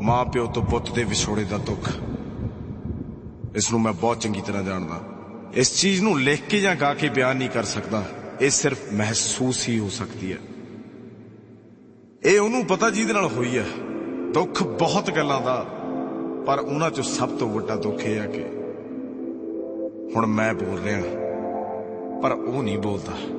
मां प्यो तो पुत दे विछोड़े दा दुख इस नूं मैं बहुत चंगी तरह जानदा। इस चीज नूं लिख के जां गा के बयान नहीं कर सकदा, ये सिर्फ महसूस ही हो सकती है। ये उन्होंने पता जिहदे नाल होई है। दुख बहुत गल्लां दा, पर उन्हां चों सब तो वड्डा दुख यह है कि हुण मैं बोल रहा पर वो नहीं बोलता।